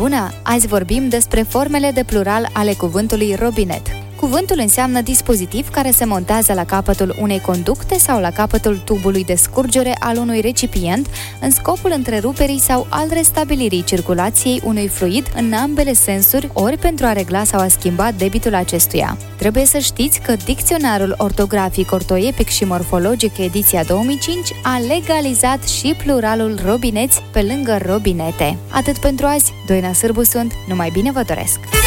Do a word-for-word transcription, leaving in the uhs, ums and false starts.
bună! Azi vorbim despre formele de plural ale cuvântului robinet. Cuvântul înseamnă dispozitiv care se montează la capătul unei conducte sau la capătul tubului de scurgere al unui recipient în scopul întreruperii sau al restabilirii circulației unui fluid în ambele sensuri, ori pentru a regla sau a schimba debitul acestuia. Trebuie să știți că Dicționarul Ortografic, Ortoepic și Morfologic ediția două mii cinci a legalizat și pluralul robineți pe lângă robinete. Atât pentru azi, Doina Sârbu sunt, numai bine vă doresc!